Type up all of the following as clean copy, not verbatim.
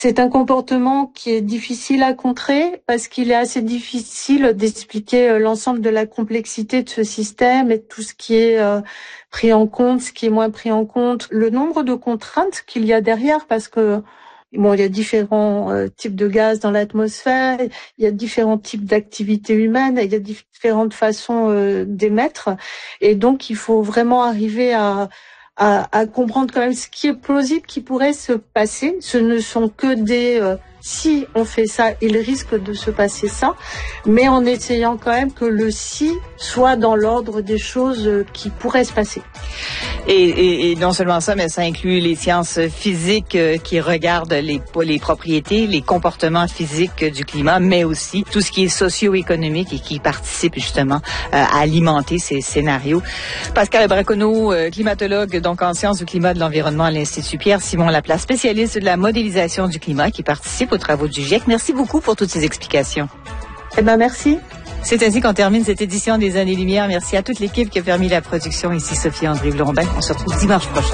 C'est un comportement qui est difficile à contrer parce qu'il est assez difficile d'expliquer l'ensemble de la complexité de ce système et tout ce qui est pris en compte, ce qui est moins pris en compte, le nombre de contraintes qu'il y a derrière parce que il y a différents types de gaz dans l'atmosphère, il y a différents types d'activités humaines, il y a différentes façons d'émettre et donc il faut vraiment arriver à comprendre quand même ce qui est plausible qui pourrait se passer. Ce ne sont que des si on fait ça, il risque de se passer ça, mais en essayant quand même que le si soit dans l'ordre des choses qui pourraient se passer. Et non seulement ça, mais ça inclut les sciences physiques qui regardent les propriétés, les comportements physiques du climat, mais aussi tout ce qui est socio-économique et qui participe justement à alimenter ces scénarios. Pascal Braconneau, climatologue donc en sciences du climat et de l'environnement à l'Institut Pierre-Simon Laplace, spécialiste de la modélisation du climat qui participe aux travaux du GIEC. Merci beaucoup pour toutes ces explications. Merci. C'est ainsi qu'on termine cette édition des Années-Lumière. Merci à toute l'équipe qui a permis la production. Ici Sophie-André Blondin. On se retrouve dimanche prochain.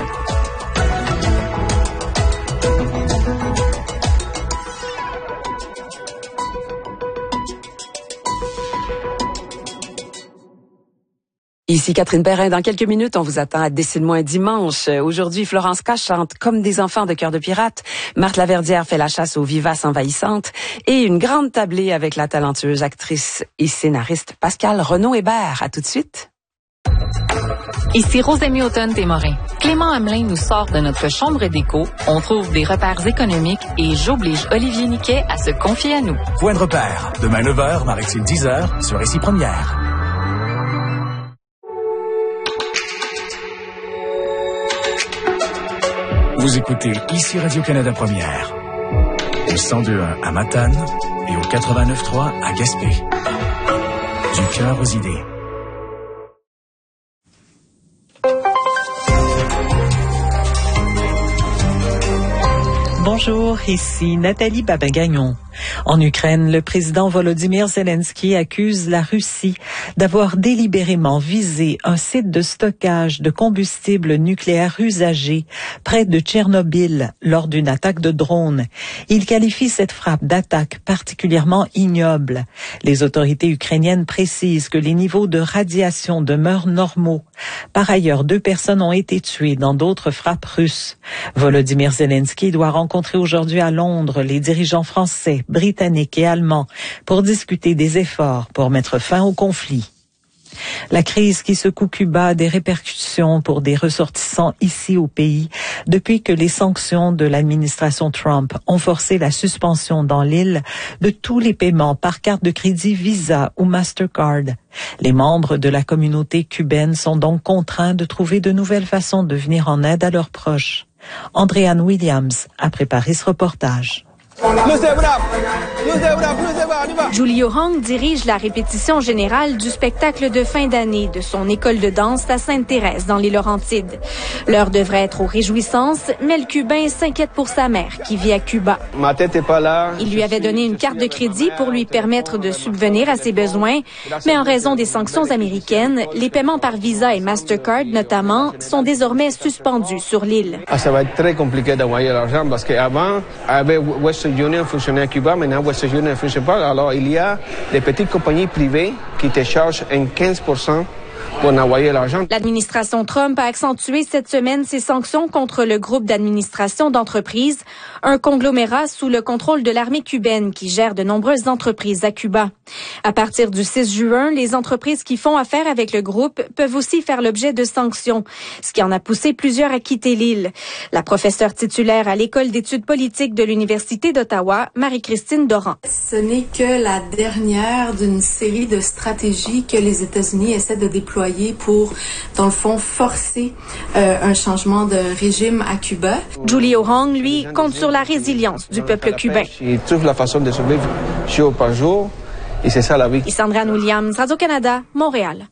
Ici Catherine Perrin. Dans quelques minutes, on vous attend à Décide-moi dimanche. Aujourd'hui, Florence K chante Comme des enfants de cœur de pirate. Marthe Laverdière fait la chasse aux vivaces envahissantes. Et une grande tablée avec la talentueuse actrice et scénariste Pascale Renaud-Hébert. À tout de suite. Ici Rosemie Automne-Témorin. Clément Hamelin nous sort de notre chambre d'écho. On trouve des repères économiques et j'oblige Olivier Niquet à se confier à nous. Point de repère. Demain 9h, Marie-Cécile 10h, sur Récit Première. Vous écoutez ici Radio-Canada Première, au 102.1 à Matane et au 89.3 à Gaspé. Du cœur aux idées. Bonjour, ici Nathalie Babin-Gagnon. En Ukraine, le président Volodymyr Zelensky accuse la Russie d'avoir délibérément visé un site de stockage de combustible nucléaire usagé près de Tchernobyl lors d'une attaque de drone. Il qualifie cette frappe d'attaque particulièrement ignoble. Les autorités ukrainiennes précisent que les niveaux de radiation demeurent normaux. Par ailleurs, 2 personnes ont été tuées dans d'autres frappes russes. Volodymyr Zelensky doit rencontrer aujourd'hui à Londres les dirigeants français, britanniques et allemands pour discuter des efforts pour mettre fin au conflit. La crise qui secoue Cuba a des répercussions pour des ressortissants ici au pays depuis que les sanctions de l'administration Trump ont forcé la suspension dans l'île de tous les paiements par carte de crédit Visa ou Mastercard. Les membres de la communauté cubaine sont donc contraints de trouver de nouvelles façons de venir en aide à leurs proches. Andréanne Williams a préparé ce reportage. Julie Hong dirige la répétition générale du spectacle de fin d'année de son école de danse à Sainte-Thérèse dans les Laurentides. L'heure devrait être aux réjouissances, mais le Cubain s'inquiète pour sa mère qui vit à Cuba. Ma tête est pas là. Il lui avait donné une carte de crédit pour lui permettre de subvenir à ses besoins, mais en raison des sanctions américaines, les paiements par Visa et Mastercard notamment sont désormais suspendus sur l'île. Ça va être très compliqué d'envoyer l'argent parce qu'avant, avec Western Union fonctionnait à Cuba, maintenant Western Union ne fonctionne pas. Alors il y a des petites compagnies privées qui te chargent un 15% pour envoyer l'argent. L'administration Trump a accentué cette semaine ses sanctions contre le groupe d'administration d'entreprises, un conglomérat sous le contrôle de l'armée cubaine qui gère de nombreuses entreprises à Cuba. À partir du 6 juin, les entreprises qui font affaire avec le groupe peuvent aussi faire l'objet de sanctions, ce qui en a poussé plusieurs à quitter l'île. La professeure titulaire à l'École d'études politiques de l'Université d'Ottawa, Marie-Christine Doran. Ce n'est que la dernière d'une série de stratégies que les États-Unis essaient de déployer pour, dans le fond, forcer un changement de régime à Cuba. Julie Hong, lui, compte sur la résilience du peuple cubain. Ils trouvent la façon de survivre jour par jour, et c'est ça la vie. Sandra Williams, Radio-Canada, Montréal.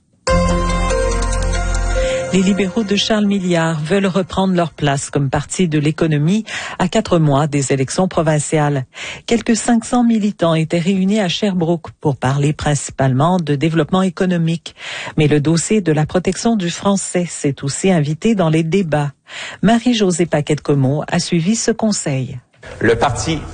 Les libéraux de Charles Milliard veulent reprendre leur place comme parti de l'économie à 4 mois des élections provinciales. Quelques 500 militants étaient réunis à Sherbrooke pour parler principalement de développement économique. Mais le dossier de la protection du français s'est aussi invité dans les débats. Marie-Josée Paquette-Comeau a suivi ce conseil. Le Parti